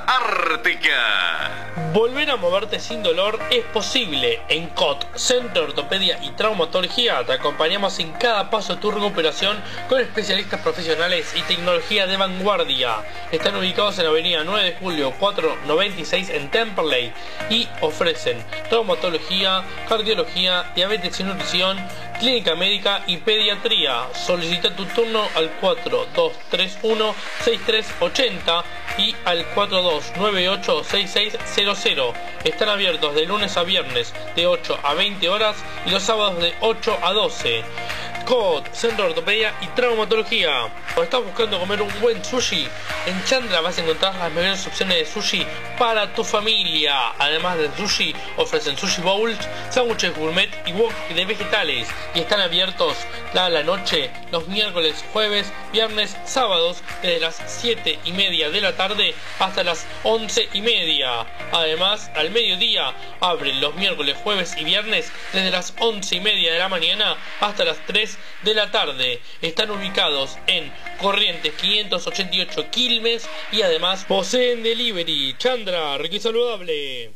Ártica. Volver a moverte sin dolor es posible. En C O T, Centro de Ortopedia y Traumatología, te acompañamos en cada paso de tu recuperación con especialistas profesionales y tecnología de vanguardia. Están ubicados en la avenida nueve de julio cuatrocientos noventa y seis en Temperley y ofrecen traumatología, cardiología, diabetes y nutrición, clínica médica y pediatría. Solicita tu turno al cuatro dos tres uno, seis tres ocho cero y al cuatro dos nueve ocho, seis seis cero cero. Están abiertos de lunes a viernes de ocho a veinte horas y los sábados de ocho a doce. C O T, Centro de Ortopedia y Traumatología. O estás buscando comer un buen sushi, en Chandra vas a encontrar las mejores opciones de sushi para tu familia. Además del sushi, ofrecen sushi bowls, sándwiches gourmet y wok de vegetales. Y están abiertos a la noche los miércoles, jueves, viernes, sábados, desde las siete y media de la tarde hasta las once y media. Además, al mediodía abren los miércoles, jueves y viernes desde las once y media de la mañana hasta las tres de la tarde. Están ubicados en Corrientes quinientos ochenta y ocho Quilmes y además poseen delivery. Chandra, rico y saludable.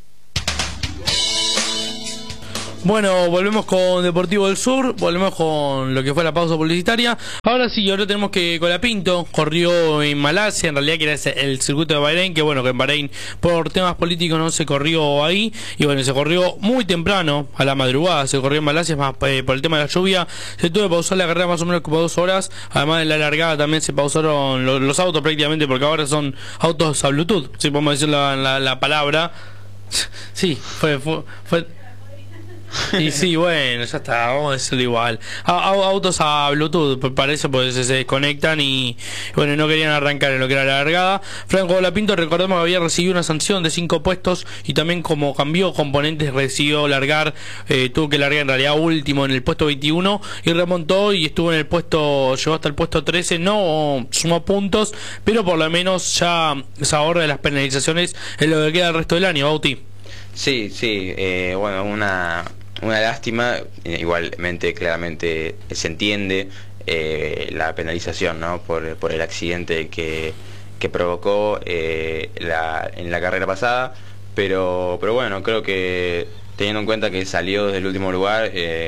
Bueno, volvemos con Deportivo del Sur, volvemos con lo que fue la pausa publicitaria. Ahora sí, ahora tenemos que Colapinto corrió en Malasia, en realidad que era el circuito de Bahrein, que bueno, que en Bahrein por temas políticos no se corrió ahí, y bueno, se corrió muy temprano, a la madrugada, se corrió en Malasia, más eh, por el tema de la lluvia, se tuvo que pausar la carrera más o menos como dos horas, además de la largada también se pausaron los, los autos prácticamente, porque ahora son autos a Bluetooth, si podemos decir la, la, la palabra. Sí, fue... fue, fue y sí, bueno, ya está, vamos a decirlo igual. A, a, autos a Bluetooth, parece, pues se, se desconectan y bueno, no querían arrancar en lo que era la largada. Franco Colapinto, recordemos que había recibido una sanción de cinco puestos y también como cambió componentes decidió largar, eh, tuvo que largar en realidad último en el puesto veintiuno y remontó y estuvo en el puesto, llegó hasta el puesto trece, no sumó puntos, pero por lo menos ya se ahorra de las penalizaciones en lo que queda el resto del año, Bauti. Sí, sí, eh, bueno, una, una lástima, igualmente claramente se entiende eh, la penalización, ¿no? por, por el accidente que, que provocó eh, la, en la carrera pasada, pero, pero bueno, creo que teniendo en cuenta que salió desde el último lugar, eh,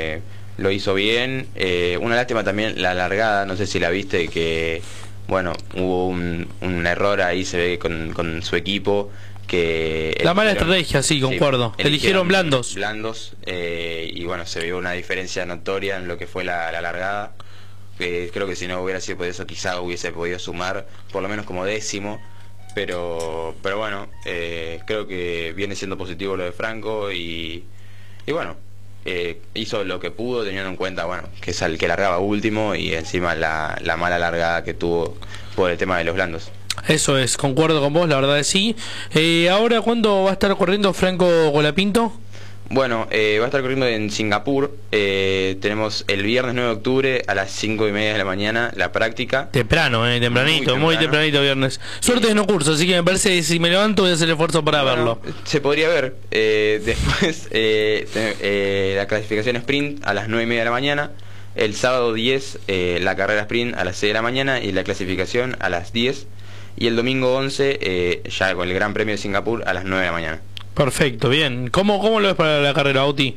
lo hizo bien. Eh, una lástima también la largada, no sé si la viste, que bueno, hubo un, un error ahí, se ve con, con su equipo. Que la mala estrategia, sí, concuerdo. Sí, eligieron, eligieron blandos. Blandos, eh, y bueno, se vio una diferencia notoria en lo que fue la, la largada. Eh, creo que si no hubiera sido por eso, quizá hubiese podido sumar, por lo menos como décimo. Pero pero bueno, eh, creo que viene siendo positivo lo de Franco y, y bueno, eh, hizo lo que pudo, teniendo en cuenta, bueno, que es el que largaba último y encima la, la mala largada que tuvo por el tema de los blandos. Eso es, concuerdo con vos, la verdad es sí. Eh, ahora, ¿cuándo va a estar corriendo Franco Colapinto? Bueno, eh, va a estar corriendo en Singapur. Eh, tenemos el viernes nueve de octubre a las cinco y media de la mañana la práctica. Temprano, eh, tempranito, muy, muy tempranito viernes. Suerte de no curso, así que me parece que si me levanto voy a hacer el esfuerzo para bueno, verlo. Se podría ver. Eh, después, eh, eh, la clasificación sprint a las nueve y media de la mañana. El sábado diez, eh, la carrera sprint a las seis de la mañana y la clasificación a las diez. Y el domingo once, eh, ya con el Gran Premio de Singapur a las nueve de la mañana. Perfecto, bien. ¿Cómo, cómo lo ves para la carrera, Bauti?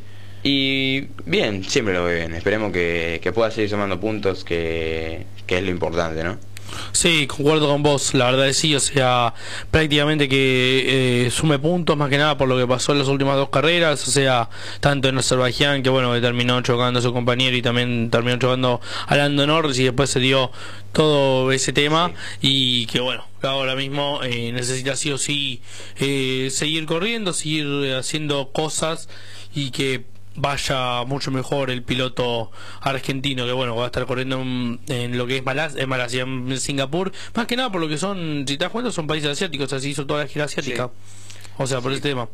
Y bien, siempre lo veo bien. Esperemos que, que pueda seguir sumando puntos, que, que es lo importante, ¿no? Sí, concuerdo con vos, la verdad es sí, o sea, prácticamente que eh, sume puntos más que nada por lo que pasó en las últimas dos carreras, o sea, tanto en Azerbaiyán, que bueno, que terminó chocando a su compañero y también terminó chocando a Lando Norris y después se dio todo ese tema, sí. Y que bueno, ahora mismo eh, necesita sí o sí eh, seguir corriendo, seguir haciendo cosas y que vaya mucho mejor el piloto argentino, que bueno, va a estar corriendo en, en lo que es Malasia, en Malasia, en Singapur, más que nada por lo que son, si te das cuenta, son países asiáticos, así hizo toda la gira asiática, sí. O sea, por sí. Ese tema.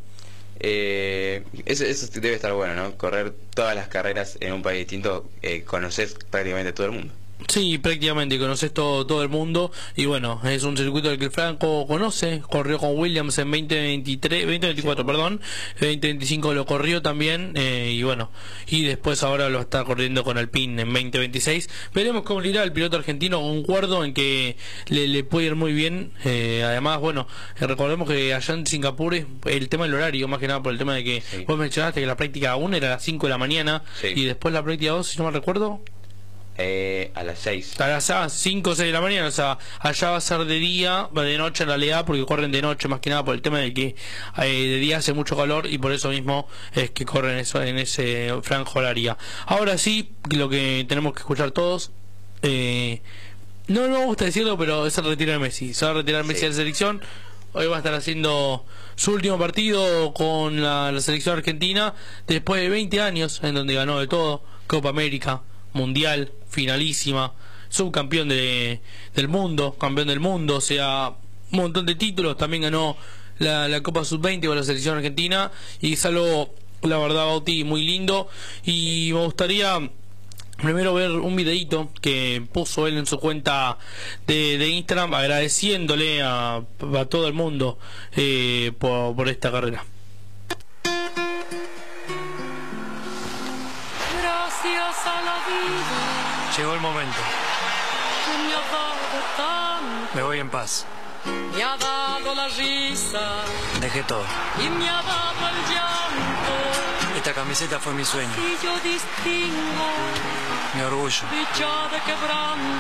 Eh, eso, eso debe estar bueno, ¿no? Correr todas las carreras en un país distinto, eh, conoces prácticamente todo el mundo. Sí, prácticamente conoces todo todo el mundo y bueno, es un circuito del que el Franco conoce, corrió con Williams en veinte veintitrés, veinte veinticuatro, sí. Perdón, veinte veinticinco lo corrió también eh, y bueno, y después ahora lo está corriendo con Alpine en veinte veintiséis. Veremos cómo le irá el piloto argentino, concuerdo en que le, le puede ir muy bien, eh, además, bueno, eh, recordemos que allá en Singapur es el tema del horario, más que nada por el tema de que sí. Vos mencionaste que la práctica uno era a las cinco de la mañana, sí. Y después la práctica dos, si no me recuerdo, Eh, a las seis. A las cinco o seis de la mañana, o sea, allá va a ser de día, de noche en realidad, porque corren de noche más que nada por el tema de que eh, de día hace mucho calor y por eso mismo es que corren eso en ese franja horaria. Ahora sí, lo que tenemos que escuchar todos, eh, no, no me gusta decirlo, pero es el retiro de Messi. Se va a retirar Messi sí. De la selección. Hoy va a estar haciendo su último partido con la, la selección argentina después de veinte años en donde ganó de todo, Copa América, Mundial, finalísima, subcampeón de, del mundo, campeón del mundo, o sea, un montón de títulos, también ganó la, la Copa sub veinte con la selección argentina y es algo, la verdad, Bauti, muy lindo. Y me gustaría primero ver un videíto que puso él en su cuenta de, de Instagram agradeciéndole a, a todo el mundo eh, por, por esta carrera. Llegó el momento. Me voy en paz. Me ha dado la risa. Dejé todo. Y me ha dado el llanto. Esta camiseta fue mi sueño. Y yo distingo. Mi orgullo. Dicha de quebranto.